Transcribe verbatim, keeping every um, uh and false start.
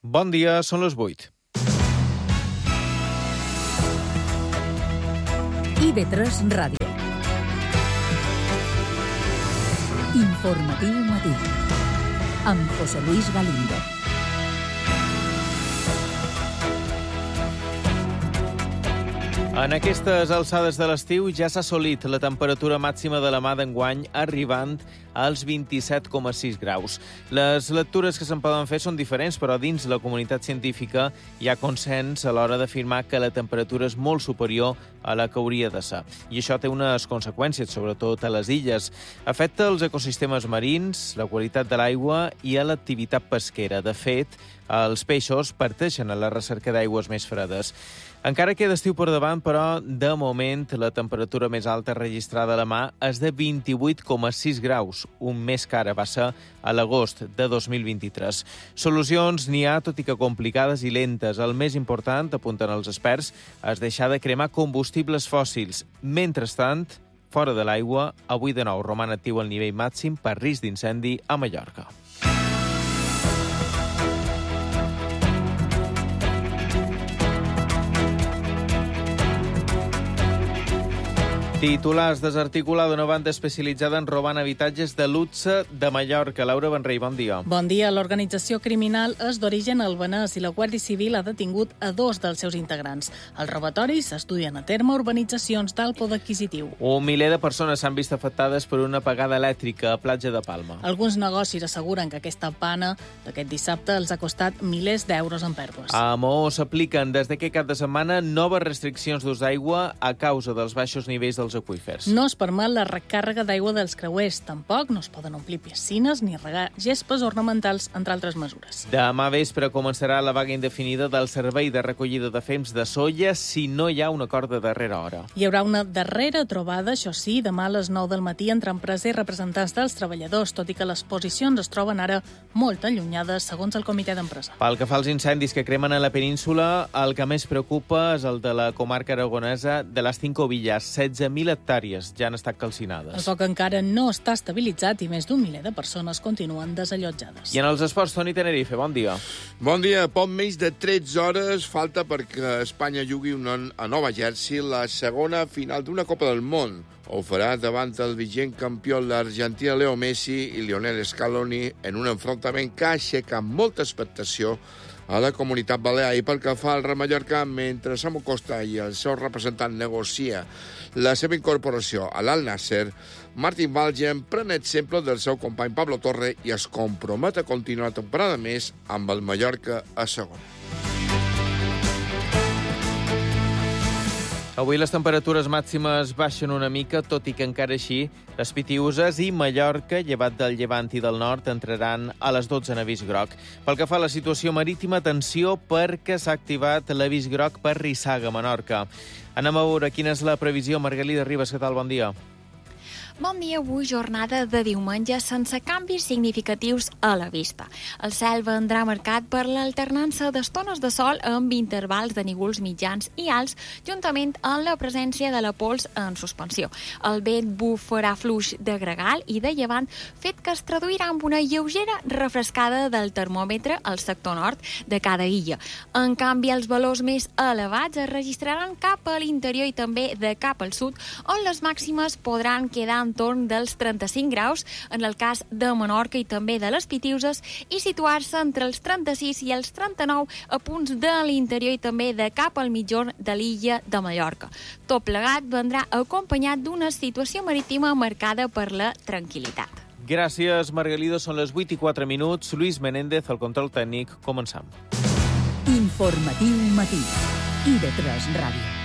Bon dia, són les vuit. I V tres Ràdio. Informatiu matí. Amb José Luis Galindo. En aquestes alçades de l'estiu ja s'ha assolit la temperatura màxima de la mà d'enguany, arribant als vint-i-set coma sis graus. Les lectures que se'n poden fer són diferents, però dins la comunitat científica hi ha consens a l'hora d'afirmar que la temperatura és molt superior a la que hauria de ser. I això té unes conseqüències, sobretot a les illes. Afecta els ecosistemes marins, la qualitat de l'aigua i a l'activitat pesquera. De fet, els peixos parteixen a la recerca d'aigües més fredes. Encara queda estiu per davant, però, de moment, la temperatura més alta registrada a la mà és de vint-i-vuit coma sis graus, un mes que ara va ser a l'agost de dos mil vint-i-tres. Solucions n'hi ha, tot i que complicades i lentes. El més important, apunten els experts, és deixar de cremar combustibles fòssils. Mentrestant, fora de l'aigua, avui de nou roman actiu el nivell màxim per risc d'incendi a Mallorca. Titulars: desarticulada una banda especialitzada en robant habitatges de luxe de Mallorca. Laura Benrey, bon dia. Bon dia. L'organització criminal és d'origen albanès i la Guàrdia Civil ha detingut a dos dels seus integrants. Els robatoris s'estudien a terme urbanitzacions d'alt poder adquisitiu. Un miler de persones s'han vist afectades per una apagada elèctrica a Platja de Palma. Alguns negocis asseguren que aquesta pana d'aquest dissabte els ha costat milers d'euros en pèrdues. A Maó s'apliquen des d'aquest cap de setmana noves restriccions d'ús d'aigua a causa dels baixos nivells dels aqüífers. No es permet la recàrrega d'aigua dels creuers. Tampoc no es poden omplir piscines ni regar gespes ornamentals, entre altres mesures. Demà vespre començarà la vaga indefinida del servei de recollida de fems de Sóller si no hi ha un acord de darrera hora. Hi haurà una darrera trobada, això sí, demà a les nou del matí entre empresa i representants dels treballadors, tot i que les posicions es troben ara molt allunyades, segons el comitè d'empresa. Pel que fa als incendis que cremen a la península, el que més preocupa és el de la comarca aragonesa de les Cinco Villas. setze mil hectàrees ja han estat calcinades. El foc encara no està estabilitzat i més d'un miler de persones continuen desallotjades. I en els esports, Toni Tenerife, bon dia. Bon dia. Poc més de tretze hores falta perquè Espanya jugui una, a Nova Jersey la segona final d'una Copa del Món. Ho farà davant el vigent campió l'Argentina Leo Messi i Lionel Scaloni en un enfrontament que ha aixecat molta expectació a la comunitat balear. I pel que fa al Real Mallorca, mentre Samu Costa i el seu representant negocia la seva incorporació a l'Al Nasser, Martin Valgen pren exemple del seu company Pablo Torre i es compromet a continuar la temporada més amb el Mallorca a segona. Avui les temperatures màximes baixen una mica, tot i que encara així les Pitiüses i Mallorca, llevat del llevant i del nord, entraran a les dotze en avís groc. Pel que fa a la situació marítima, atenció perquè s'ha activat l'avís groc per Rissaga, Menorca. Anem a veure quina és la previsió. Margalida Ribas, què tal? Bon dia. Bon dia, avui jornada de diumenge sense canvis significatius a la vista. El cel vendrà marcat per l'alternança d'estones de sol amb intervals de nívols mitjans i alts, juntament amb la presència de la pols en suspensió. El vent bufarà fluix de gregal i de llevant, fet que es traduirà amb una lleugera refrescada del termòmetre al sector nord de cada illa. En canvi, els valors més elevats es registraran cap a l'interior i també de cap al sud, on les màximes podran quedar entorn dels trenta-cinc graus, en el cas de Menorca i també de les Pitiüses, i situar-se entre els trenta-sis i els trenta-nou a punts de l'interior i també de cap al mitjorn de l'illa de Mallorca. Tot plegat vendrà acompanyat d'una situació marítima marcada per la tranquil·litat. Gràcies, Margalida. Són les vuit i quatre minuts. Luis Menéndez, el control tècnic. Començam. Informatiu matí. I V tres Ràdio.